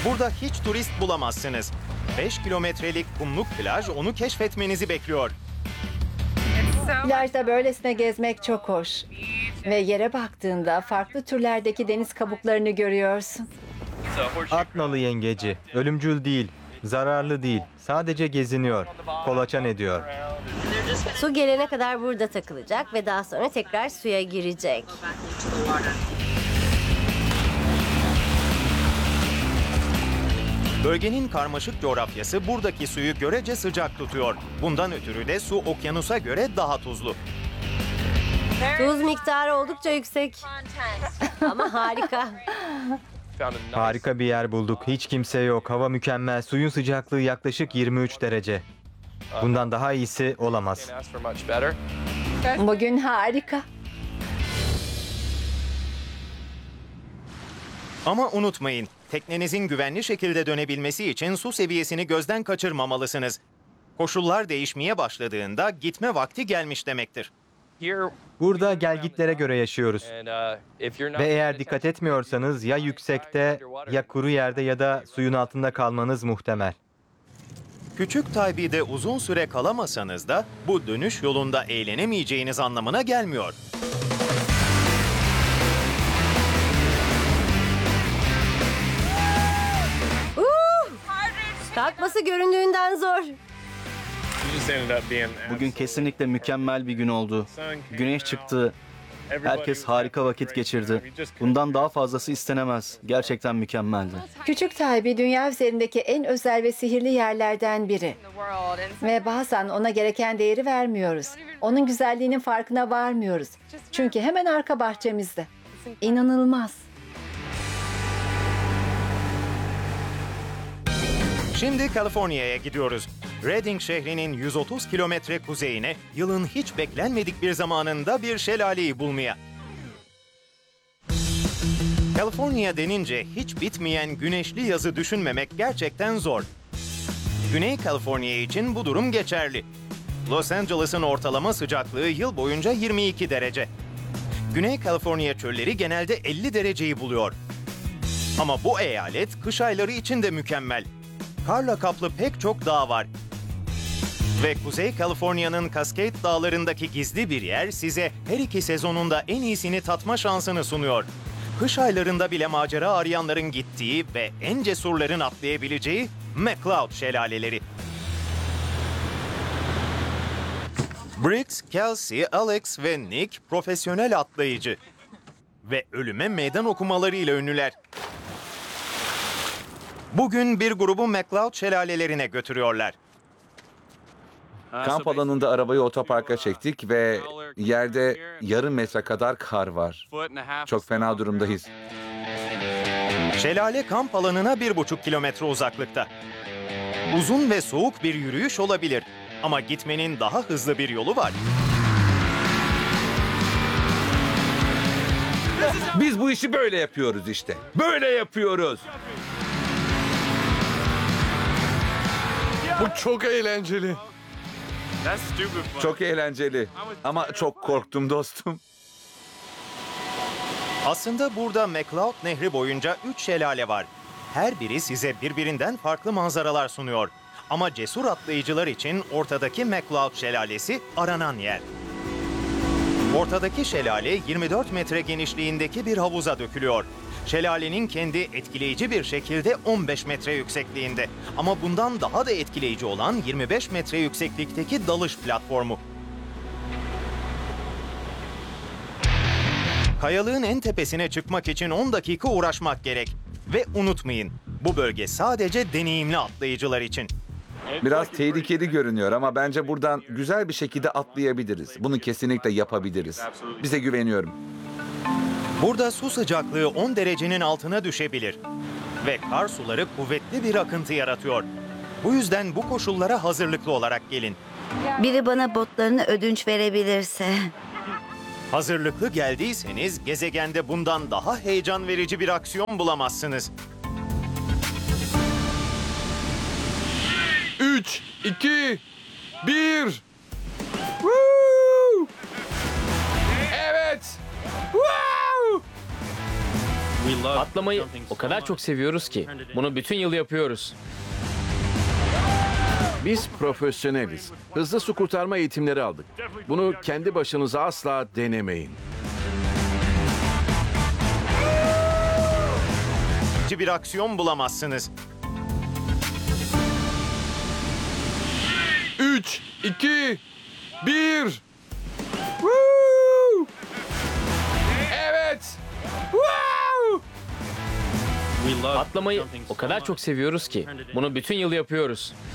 Burada hiç turist bulamazsınız. 5 kilometrelik kumluk plaj onu keşfetmenizi bekliyor. Plajda böylesine gezmek çok hoş. Ve yere baktığında farklı türlerdeki deniz kabuklarını görüyorsun. At nalı yengeci. Ölümcül değil, zararlı değil. Sadece geziniyor. Kolaçan ediyor. Su gelene kadar burada takılacak ve daha sonra tekrar suya girecek. Bölgenin karmaşık coğrafyası buradaki suyu görece sıcak tutuyor. Bundan ötürü de su okyanusa göre daha tuzlu. Tuz miktarı oldukça yüksek. Ama harika. Harika bir yer bulduk. Hiç kimse yok. Hava mükemmel. Suyun sıcaklığı yaklaşık 23 derece. Bundan daha iyisi olamaz. Bugün harika. Ama unutmayın, teknenizin güvenli şekilde dönebilmesi için su seviyesini gözden kaçırmamalısınız. Koşullar değişmeye başladığında gitme vakti gelmiş demektir. Burada gelgitlere göre yaşıyoruz. Ve eğer dikkat etmiyorsanız ya yüksekte, ya kuru yerde ya da suyun altında kalmanız muhtemel. Küçük Taybi'de uzun süre kalamasanız da bu dönüş yolunda eğlenemeyeceğiniz anlamına gelmiyor. Kalkması göründüğünden zor. Bugün kesinlikle mükemmel bir gün oldu. Güneş çıktı. Herkes harika vakit geçirdi. Bundan daha fazlası istenemez. Gerçekten mükemmeldi. Küçük Taybi dünya üzerindeki en özel ve sihirli yerlerden biri. Ve bazen ona gereken değeri vermiyoruz. Onun güzelliğinin farkına varmıyoruz. Çünkü hemen arka bahçemizde. İnanılmaz. Şimdi Kaliforniya'ya gidiyoruz. Redding şehrinin 130 kilometre kuzeyine yılın hiç beklenmedik bir zamanında bir şelaleyi bulmaya. Kaliforniya denince hiç bitmeyen güneşli yazı düşünmemek gerçekten zor. Güney Kaliforniya için bu durum geçerli. Los Angeles'ın ortalama sıcaklığı yıl boyunca 22 derece. Güney Kaliforniya çölleri genelde 50 dereceyi buluyor. Ama bu eyalet kış ayları için de mükemmel. Karla kaplı pek çok dağ var. Ve Kuzey Kaliforniya'nın Cascade Dağları'ndaki gizli bir yer size her iki sezonunda en iyisini tatma şansını sunuyor. Kış aylarında bile macera arayanların gittiği ve en cesurların atlayabileceği McCloud şelaleleri. Briggs, Kelsey, Alex ve Nick profesyonel atlayıcı. Ve ölüme meydan okumalarıyla ünlüler. Bugün bir grubu McCloud şelalelerine götürüyorlar. Kamp alanında arabayı otoparka çektik ve yerde yarım metre kadar kar var. Çok fena durumdayız. Şelale kamp alanına 1,5 kilometre uzaklıkta. Uzun ve soğuk bir yürüyüş olabilir ama gitmenin daha hızlı bir yolu var. Biz bu işi böyle yapıyoruz işte. Böyle yapıyoruz. Bu çok eğlenceli. Çok eğlenceli ama çok korktum dostum. Aslında burada McCloud Nehri boyunca 3 şelale var. Her biri size birbirinden farklı manzaralar sunuyor. Ama cesur atlayıcılar için ortadaki McCloud şelalesi aranan yer. Ortadaki şelale 24 metre genişliğindeki bir havuza dökülüyor. Şelalenin kendi etkileyici bir şekilde 15 metre yüksekliğinde. Ama bundan daha da etkileyici olan 25 metre yükseklikteki dalış platformu. Kayalığın en tepesine çıkmak için 10 dakika uğraşmak gerek. Ve unutmayın, bu bölge sadece deneyimli atlayıcılar için. Biraz tehlikeli görünüyor ama bence buradan güzel bir şekilde atlayabiliriz. Bunu kesinlikle yapabiliriz. Bize güveniyorum. Burada su sıcaklığı 10 derecenin altına düşebilir. Ve kar suları kuvvetli bir akıntı yaratıyor. Bu yüzden bu koşullara hazırlıklı olarak gelin. Biri bana botlarını ödünç verebilirse. Hazırlıklı geldiyseniz gezegende bundan daha heyecan verici bir aksiyon bulamazsınız. 3, 2, 1. Evet. Atlamayı o kadar çok seviyoruz ki bunu bütün yıl yapıyoruz. Biz profesyoneliz. Hızlı su kurtarma eğitimleri aldık. Bunu kendi başınıza asla denemeyin. Bir aksiyon bulamazsınız. 3, 2, 1. Evet. Atlamayı o kadar çok seviyoruz ki bunu bütün yıl yapıyoruz.